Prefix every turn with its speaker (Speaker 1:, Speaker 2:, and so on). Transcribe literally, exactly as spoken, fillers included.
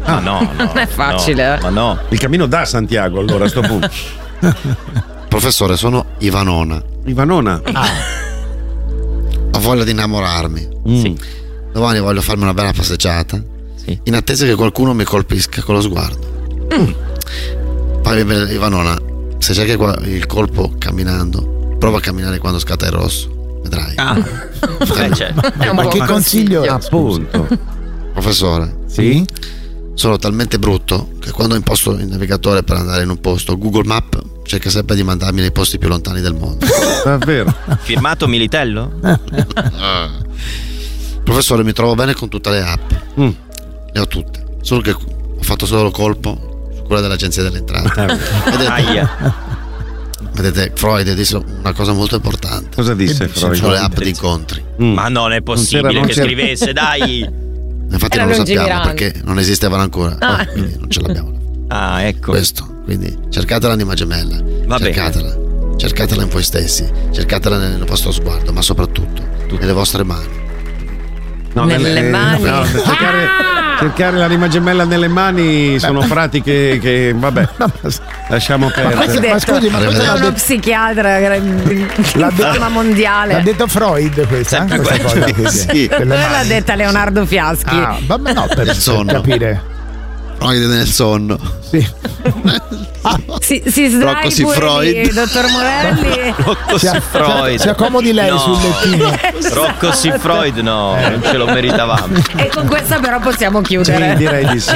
Speaker 1: Ah, no, no,
Speaker 2: non è facile.
Speaker 1: No, ma no. Il cammino da Santiago, allora, a sto punto.
Speaker 3: Professore, sono Ivanona.
Speaker 1: Ivanona?
Speaker 3: Ah. Ho voglia di innamorarmi.
Speaker 1: Mm. Sì.
Speaker 3: Domani voglio farmi una bella passeggiata. Sì. In attesa che qualcuno mi colpisca con lo sguardo. Mm. Poi, Ivanona, se cerchi il colpo camminando, prova a camminare quando scatta il rosso. Vedrai.
Speaker 4: Ah.
Speaker 3: Eh,
Speaker 4: certo. Ma che consiglio è?
Speaker 3: Appunto. Professore.
Speaker 1: Sì?
Speaker 3: Sono talmente brutto che quando imposto il navigatore per andare in un posto, Google Maps cerca sempre di mandarmi nei posti più lontani del mondo.
Speaker 1: Davvero?
Speaker 4: Firmato Militello?
Speaker 3: Professore, mi trovo bene con tutte le app. Mm. Le ho tutte. Solo che ho fatto solo colpo su quella dell'Agenzia delle Entrate. Vedete,
Speaker 4: Aia.
Speaker 3: vedete, Freud disse una cosa molto importante.
Speaker 1: Cosa disse Freud?
Speaker 3: Sono le app di incontri.
Speaker 4: Mm. Ma non è possibile
Speaker 1: non c'era, non
Speaker 4: che
Speaker 1: c'era.
Speaker 4: scrivesse, dai.
Speaker 3: Infatti
Speaker 2: Era
Speaker 3: non lo sappiamo
Speaker 2: lungimirante.
Speaker 3: perché non esistevano ancora.
Speaker 2: Ah.
Speaker 3: Oh, quindi non ce l'abbiamo.
Speaker 4: Ah, ecco.
Speaker 3: Questo. Quindi cercate l'anima gemella.
Speaker 4: Va bene.
Speaker 3: cercatela. Cercatela in voi stessi. Cercatela nel vostro sguardo, ma soprattutto nelle vostre mani.
Speaker 1: No,
Speaker 2: Nelle mani.
Speaker 1: no, cercare,
Speaker 2: Ah!
Speaker 1: cercare l'anima gemella nelle mani sono pratiche che, vabbè, lasciamo perdere.
Speaker 2: Ma
Speaker 5: scusi, ma
Speaker 2: è
Speaker 5: l'ha
Speaker 2: uno
Speaker 5: detto-
Speaker 2: psichiatra di
Speaker 5: L'ha detto-
Speaker 2: fama mondiale.
Speaker 5: L'ha detto Freud questa, eh, questa cosa. quindi.
Speaker 3: Sì.
Speaker 5: Delle
Speaker 2: Dove l'ha
Speaker 5: mani.
Speaker 2: detta Leonardo Fiaschi?
Speaker 5: Ah, vabbè, no, per, per
Speaker 3: sonno.
Speaker 5: capire.
Speaker 3: Freud nel sonno.
Speaker 5: Sì.
Speaker 2: Si, si sdrai
Speaker 3: Rocco si
Speaker 2: pure
Speaker 3: Freud.
Speaker 2: lì, dottor Morelli.
Speaker 4: Rocco
Speaker 5: Si,
Speaker 4: si Freud.
Speaker 5: si accomodi lei
Speaker 4: No.
Speaker 5: sul lettino.
Speaker 4: Rocco si Freud, no, non ce lo meritavamo.
Speaker 2: E con questa però possiamo
Speaker 1: Sì,
Speaker 2: chiudere.
Speaker 1: direi di sì.